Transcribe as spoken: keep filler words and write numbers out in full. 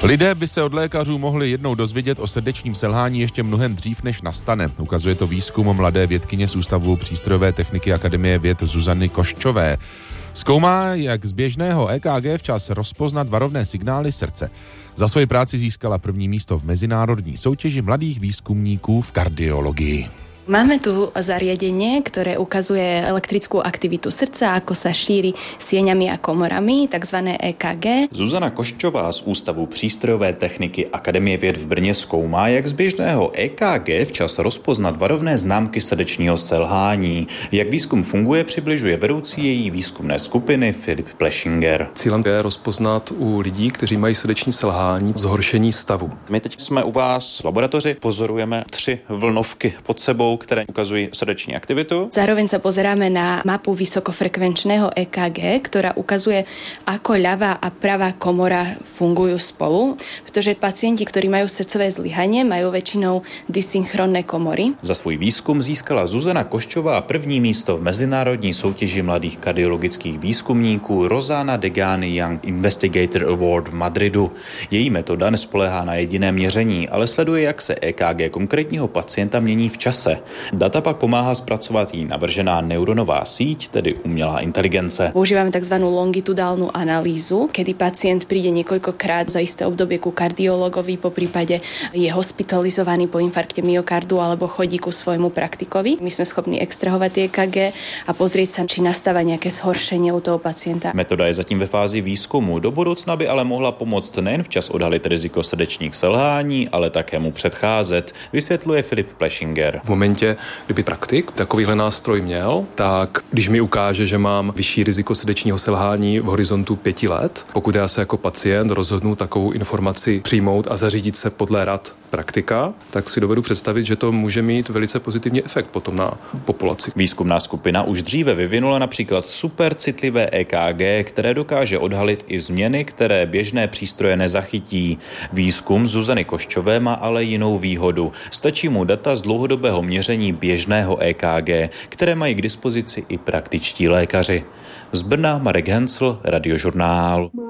Lidé by se od lékařů mohli jednou dozvědět o srdečním selhání ještě mnohem dřív, než nastane. Ukazuje to výzkum mladé vědkyně z Ústavu přístrojové techniky Akademie věd Zuzany Koščové. Zkoumá, jak z běžného E K G včas rozpoznat varovné signály srdce. Za svoji práci získala první místo v mezinárodní soutěži mladých výzkumníků v kardiologii. Máme tu zariadenie, ktoré ukazuje elektrickú aktivitu srdca, ako sa šíri sieňami a komorami, takzvané E K G. Zuzana Koščová z Ústavu přístrojové techniky Akademie věd v Brně zkoumá, jak z běžného E K G včas rozpoznat varovné známky srdečního selhání. Jak výzkum funguje, přibližuje vedoucí její výzkumné skupiny Filip Pleschinger. Cílem je rozpoznat u lidí, kteří mají srdeční selhání, zhoršení stavu. My teď jsme u vás v laboratoři, pozorujeme tři vlnovky pod sebou, ktoré ukazujú srdeční aktivitu. Zároveň sa pozeráme na mapu vysokofrekvenčného E K G, ktorá ukazuje, ako ľavá a pravá komora fungujú spolu, pretože pacienti, ktorí majú srdcové zlyhanie, majú väčšinou dysynchronné komory. Za svůj výzkum získala Zuzana Koščová první místo v mezinárodní soutěži mladých kardiologických výzkumníků Rosana Degani Young Investigator Award v Madridu. Její metoda nespoléhá na jediné měření, ale sleduje, jak se E K G konkrétního pacienta mění v čase. Data pak pomáhá spracovat jí navržená neuronová síť, tedy umělá inteligence. Používame tzv. Longitudálnu analýzu, kedy pacient príde niekoľkokrát za isté obdobie ku kardiologovi, po prípade je hospitalizovaný po infarkte myokardu alebo chodí ku svojmu praktikovi. My sme schopní extrahovať tie E K G a pozrieť sa, či nastáva nejaké zhoršenie u toho pacienta. Metoda je zatím ve fázi výzkumu. Do budoucna by ale mohla pomoct nejen včas odhalit riziko srdečních selhání, ale také mu předcházet, vysvětluje Filip Pleschinger. V momentě, kdyby praktik takovýhle nástroj měl, tak když mi ukáže, že mám vyšší riziko srdečního selhání v horizontu pěti let, pokud já se jako pacient rozhodnu takovou informaci přijmout a zařídit se podle rad praktika, tak si dovedu představit, že to může mít velice pozitivní efekt potom na populaci. Výzkumná skupina už dříve vyvinula například supercitlivé E K G, které dokáže odhalit i změny, které běžné přístroje nezachytí. Výzkum Zuzany Koščové má ale jinou výhodu. Stačí mu data z dlouhodobého měření běžného E K G, které mají k dispozici i praktičtí lékaři. Z Brna Marek Hensl, Radiožurnál.